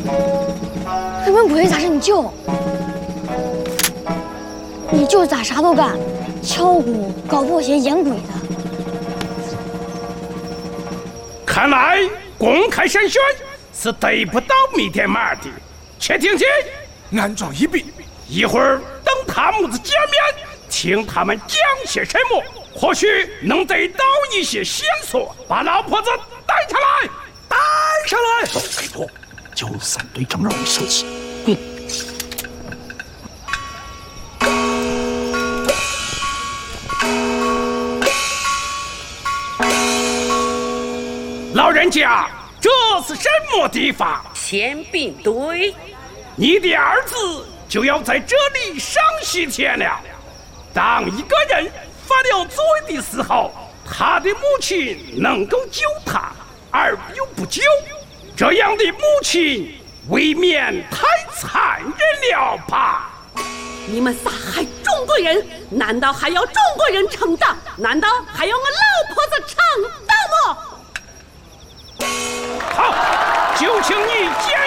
俺们不会咋是你舅？你舅咋啥都干，敲鼓、搞破鞋、演鬼的。 看来公开审讯是得不到密电码的。且听清， 按照一笔。 一会儿等他母子见面，听他们讲些什么，或许能得到一些线索，把老婆子带上来。 带上来！ 拜托，就三队长容易生气。 老人家，这是什么地方？ 宪兵队。 你的儿子就要在这里上西天了。当一个人犯了罪的时候，他的母亲能够救他，而又不救，这样的母亲未免太残忍了吧？ 你们杀害中国人，难道还要中国人承担？难道还要我老婆子承担吗？ 好，就请你见